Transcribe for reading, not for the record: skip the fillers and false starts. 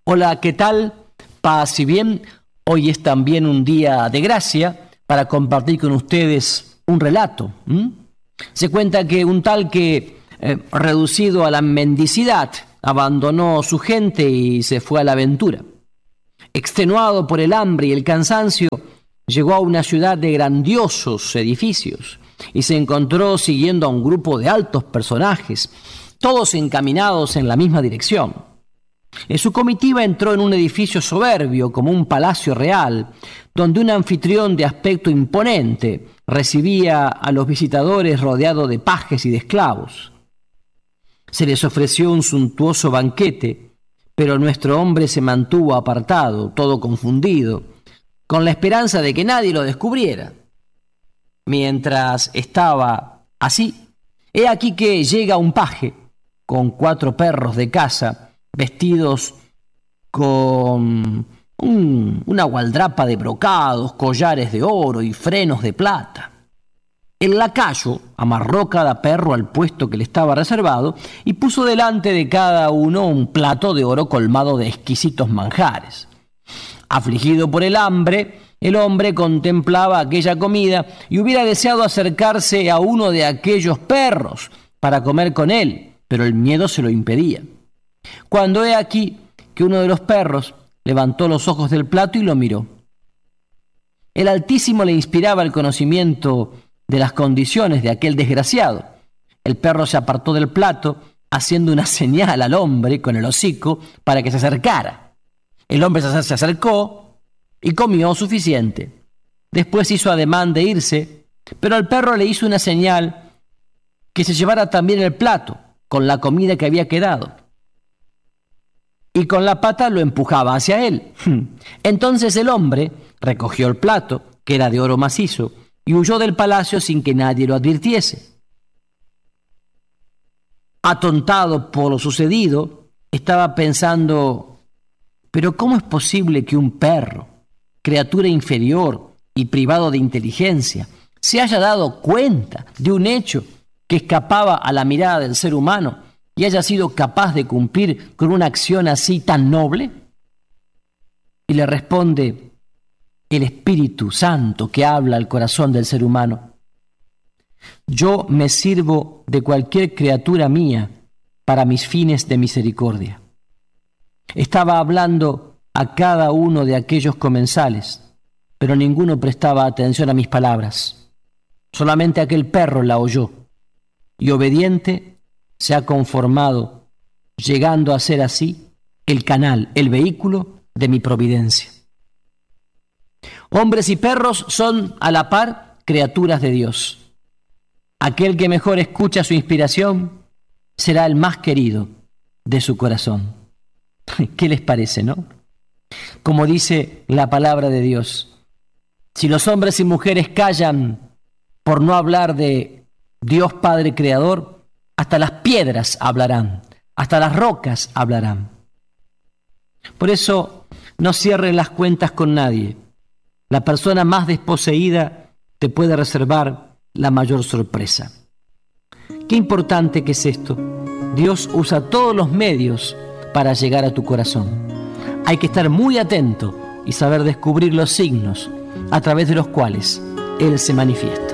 Hola, ¿qué tal? Paz y bien. Hoy es también un día de gracia para compartir con ustedes un relato. Se cuenta que un tal que, reducido a la mendicidad, abandonó su gente y se fue a la aventura. Extenuado por el hambre y el cansancio, llegó a una ciudad de grandiosos edificios y se encontró siguiendo a un grupo de altos personajes, todos encaminados en la misma dirección. Su comitiva entró en un edificio soberbio como un palacio real, donde un anfitrión de aspecto imponente recibía a los visitadores rodeado de pajes y de esclavos. Se les ofreció un suntuoso banquete, pero nuestro hombre se mantuvo apartado, todo confundido, con la esperanza de que nadie lo descubriera. Mientras estaba así, he aquí que llega un paje con 4 perros de caza, vestidos con una gualdrapa de brocados, collares de oro y frenos de plata. El lacayo amarró cada perro al puesto que le estaba reservado y puso delante de cada uno un plato de oro colmado de exquisitos manjares. Afligido por el hambre, el hombre contemplaba aquella comida y hubiera deseado acercarse a uno de aquellos perros para comer con él, pero el miedo se lo impedía. Cuando he aquí que uno de los perros levantó los ojos del plato y lo miró. El Altísimo le inspiraba el conocimiento de las condiciones de aquel desgraciado. El perro se apartó del plato, haciendo una señal al hombre con el hocico para que se acercara. El hombre se acercó y comió suficiente. Después hizo ademán de irse, pero al perro le hizo una señal que se llevara también el plato con la comida que había quedado, y con la pata lo empujaba hacia él. Entonces el hombre recogió el plato, que era de oro macizo, y huyó del palacio sin que nadie lo advirtiese. Atontado por lo sucedido, estaba pensando: ¿pero cómo es posible que un perro, criatura inferior y privado de inteligencia, se haya dado cuenta de un hecho que escapaba a la mirada del ser humano y haya sido capaz de cumplir con una acción así tan noble? Y le responde el Espíritu Santo que habla al corazón del ser humano: yo me sirvo de cualquier criatura mía para mis fines de misericordia. Estaba hablando a cada uno de aquellos comensales, pero ninguno prestaba atención a mis palabras. Solamente aquel perro la oyó, y obediente se ha conformado, llegando a ser así el canal, el vehículo de mi providencia. Hombres y perros son a la par criaturas de Dios. Aquel que mejor escucha su inspiración será el más querido de su corazón. ¿Qué les parece, no? Como dice la palabra de Dios, si los hombres y mujeres callan por no hablar de Dios Padre Creador, hasta las piedras hablarán, hasta las rocas hablarán. Por eso, no cierres las cuentas con nadie. La persona más desposeída te puede reservar la mayor sorpresa. Qué importante que es esto. Dios usa todos los medios para llegar a tu corazón. Hay que estar muy atento y saber descubrir los signos a través de los cuales Él se manifiesta.